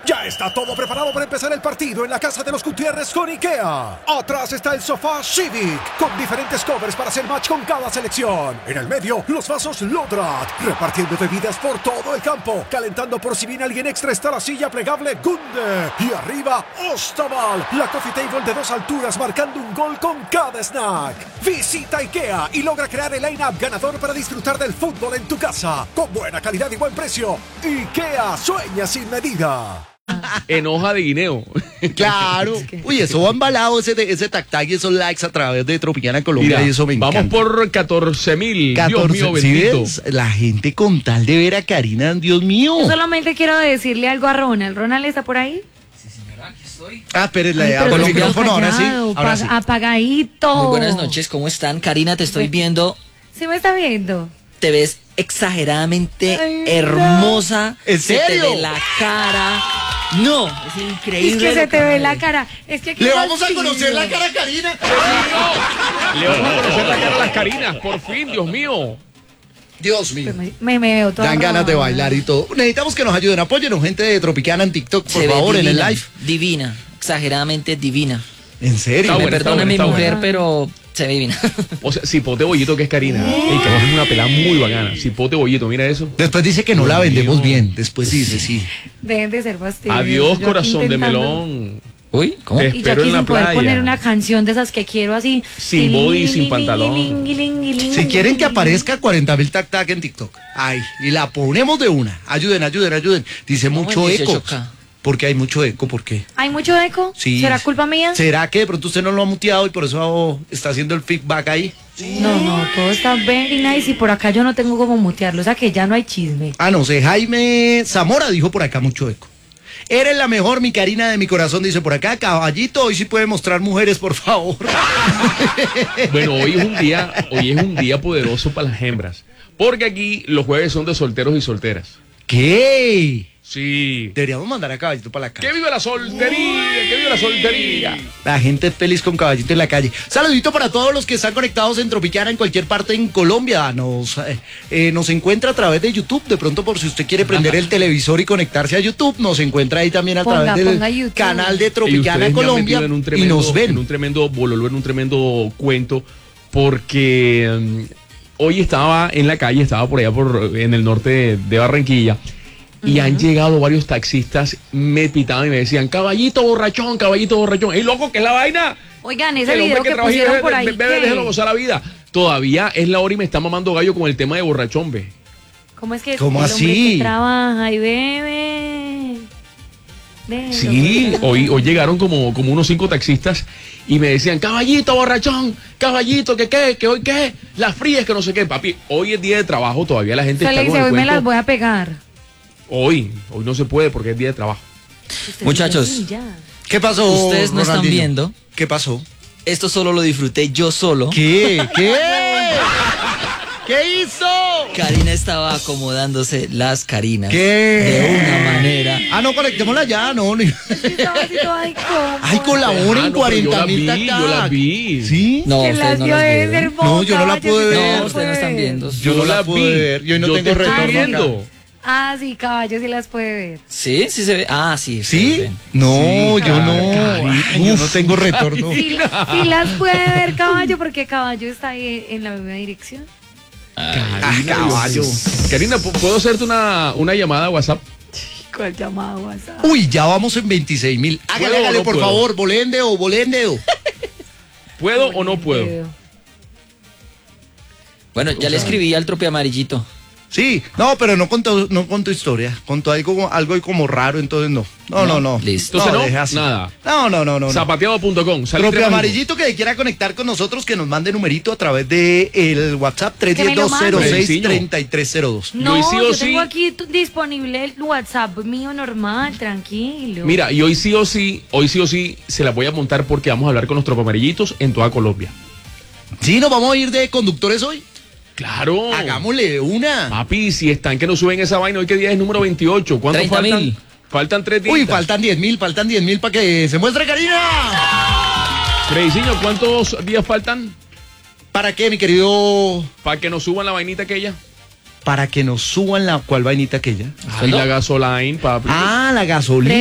Ya está todo preparado para empezar el partido en la casa de los Gutiérrez con IKEA. Atrás está el sofá Civic, con diferentes covers para hacer match con cada selección. En el medio, los vasos Lodrat, repartiendo bebidas por todo el campo. Calentando por si viene alguien extra está la silla plegable Gunde. Y arriba, Ostaval, la coffee table de 2 alturas marcando un gol con cada snack. Visita IKEA y logra crear el line-up ganador para disfrutar del fútbol en tu casa. Con buena calidad y buen precio. IKEA, sueña sin medida. En hoja de guineo. Claro. Uy, eso va embalado ese tac-tac y esos likes a través de Tropicana Colombia. Mira, y eso me encanta. vamos por 14,000. Dios mío, ¿sí bendito. ves? La gente con tal de ver a Karina, Dios mío. Yo solamente quiero decirle algo a Ronald. ¿Ronald está por ahí? Sí, señora, aquí estoy. Ah, espérenle, Ay, abro el pero micrófono, ahora sí. callado, Ahora sí. apagadito. Muy buenas noches, ¿cómo están? Karina, te estoy viendo. ¿Sí me está viendo? Te ves exageradamente Ay, hermosa. ¿En Se te serio? ve la cara. No, es increíble. Es que lo se te ve me la ves. cara. Es que aquí Le no vamos a sigo. conocer la cara a Karina. Le vamos a conocer la cara a las Carinas, por fin, Dios mío. Dios mío. Pues me veo toda Dan ganas de robada. bailar y todo. Necesitamos que nos ayuden. Apóyenos, gente de Tropicana en TikTok, por Se ve favor, en el divina, live. Divina, exageradamente divina. ¿En serio? Está Me bueno, perdona está mi bueno. mujer, pero se ve divina. O sea, Cipote Bollito, que es Karina. Y Karina es una pelada muy bacana. Cipote Bollito, mira eso. Después dice que no la vendemos bien. Después dice, sí. Dejen de ser fastidiosos. Adiós, Yo aquí corazón de intentando- melón. Uy, ¿cómo? Te Y yo espero aquí en la sin poder playa. poner una canción de esas que quiero así. Sin body y sin pantalón. Si quieren que aparezca 40.000 tac-tac en TikTok. Ay, y la ponemos de una. Ayuden. Dice ¿Cómo mucho es eco. 18K? Porque hay mucho eco, ¿por qué? ¿Hay mucho eco? Sí. ¿Será culpa mía? ¿Será que de pronto usted no lo ha muteado y por eso está haciendo el feedback ahí? No, todo está very nice y por acá yo no tengo como mutearlo, o sea que ya no hay chisme. Ah, no sé, Jaime Zamora dijo por acá mucho eco. Eres la mejor, mi Karina de mi corazón, dice por acá. Caballito, hoy sí puede mostrar mujeres, por favor. Bueno, hoy es un día poderoso para las hembras. Porque aquí los jueves son de solteros y solteras. ¿Qué? Sí. Deberíamos mandar a Caballito para la calle. ¡Que viva la soltería! ¡Que viva la soltería! La gente es feliz con Caballito en la calle. Saludito para todos los que están conectados en Tropicana en cualquier parte en Colombia. Nos encuentra a través de YouTube. De pronto, por si usted quiere prender el televisor y conectarse a YouTube, nos encuentra ahí también a Ponga través YouTube. del canal de Y Tropicana ustedes me han Colombia. metido Y nos ven. En un tremendo bololo, en un tremendo cuento. Porque hoy estaba en la calle, estaba por allá en el norte de Barranquilla. Y han llegado varios taxistas, me pitaban y me decían, caballito borrachón. ¡Ey, loco, qué es la vaina! Oigan, ese El hombre video que trabaja y pusieron por ahí. bebe, déjelo gozar la vida. Todavía es la hora y me está mamando gallo con el tema de borrachón, ve. ¿Cómo es que ¿Cómo el hombre así? que trabaja y bebe? Déjelo Sí, gozar. hoy llegaron como unos 5 taxistas y me decían, caballito borrachón, caballito, que hoy qué, las frías, que no sé qué, papi. Hoy es día de trabajo, todavía la gente Se está le con dice, el hoy me cuento. las voy a pegar. Hoy no se puede porque es día de trabajo. Usted Muchachos. sí, ya. ¿Qué pasó? Ustedes no están Ronaldinho? viendo. ¿Qué pasó? Esto solo lo disfruté yo solo. ¿Qué? ¿Qué hizo? Karina estaba acomodándose las Karinas. ¿Qué? De una manera. Ah, no, conectémosla ya, no. Estaba así toda incómoda. Ay, colaboren Ah, no, pero yo 40.000 la vi, tac-tac. yo la vi. ¿Sí? No, Que ustedes las no vio las debe ven. ser No, yo no la boca, pude vaya, ver. sí No, la ustedes no están puede viendo. ver. Yo no la pude ver, yo no te tengo estoy retorno viendo. Ah, sí, caballo sí las puede ver. ¿Sí? ¿Sí se ve? Ah, sí. ¿Sí? ustedes ven. No, yo no. Karina. Ay, yo no tengo retorno. Sí, sí las puede ver caballo porque caballo está ahí en la misma dirección. Ah, caballo. Karina, ¿puedo hacerte una llamada a WhatsApp? ¿Cuál llamada WhatsApp? Uy, ya vamos en 26.000. ¿Puedo Hágale, o no por puedo? favor, volendeo. ¿Puedo o no puedo? Bueno, ya le escribí al trope amarillito. Sí, no, pero no contó historia. Contó algo ahí como raro, entonces no. No. Listo. Entonces no, deje así. nada. No. Zapateado.com. Propio amarillito que quiera conectar con nosotros, que nos mande numerito a través de el WhatsApp 310-206-3302. No, Yo sí o yo sí- tengo aquí disponible el WhatsApp mío normal, tranquilo. Mira, y hoy sí o sí se la voy a montar porque vamos a hablar con los tropamarillitos en toda Colombia. Sí, nos vamos a ir de conductores hoy. Claro. Hagámosle una. Papi, si están que no suben esa vaina, hoy que día es número 28. ¿Cuántos 30.000. faltan? Faltan 3 días. Uy, faltan 10.000 para que se muestre Karina. Frediciño, ¿cuántos días faltan ¿Para qué, mi querido? para que nos suban la vainita aquella? Para que nos suban la cual vainita aquella. Ay, la gasoline, papi. Ah, la gasolina.